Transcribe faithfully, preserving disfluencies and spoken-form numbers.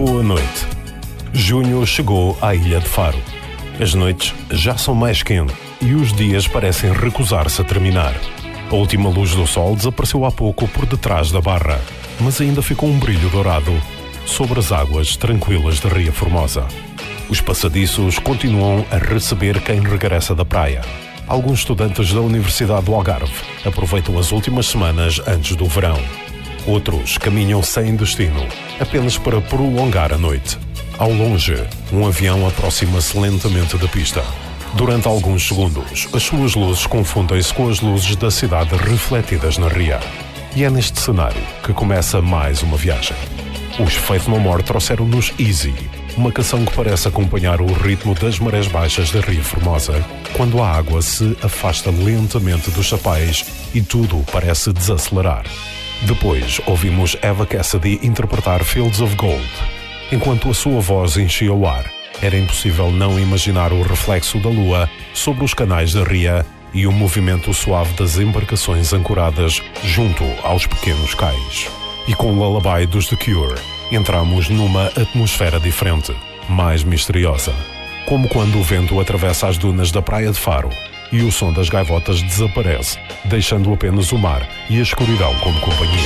Boa noite. Junho chegou à ilha de Faro. As noites já são mais quentes e os dias parecem recusar-se a terminar. A última luz do sol desapareceu há pouco por detrás da barra, mas ainda ficou um brilho dourado sobre as águas tranquilas da Ria Formosa. Os passadiços continuam a receber quem regressa da praia. Alguns estudantes da Universidade do Algarve aproveitam as últimas semanas antes do verão. Outros caminham sem destino, apenas para prolongar a noite. Ao longe, um avião aproxima-se lentamente da pista. Durante alguns segundos, as suas luzes confundem-se com as luzes da cidade refletidas na ria. E é neste cenário que começa mais uma viagem. Os Faith No More trouxeram-nos Easy, uma canção que parece acompanhar o ritmo das marés baixas da Ria Formosa, quando a água se afasta lentamente dos chapéus e tudo parece desacelerar. Depois ouvimos Eva Cassidy interpretar Fields of Gold. Enquanto a sua voz enchia o ar, era impossível não imaginar o reflexo da lua sobre os canais da ria e o movimento suave das embarcações ancoradas junto aos pequenos cais. E com o Lullaby dos The Cure, entramos numa atmosfera diferente, mais misteriosa. Como quando o vento atravessa as dunas da praia de Faro e o som das gaivotas desaparece, deixando apenas o mar e a escuridão como companhia.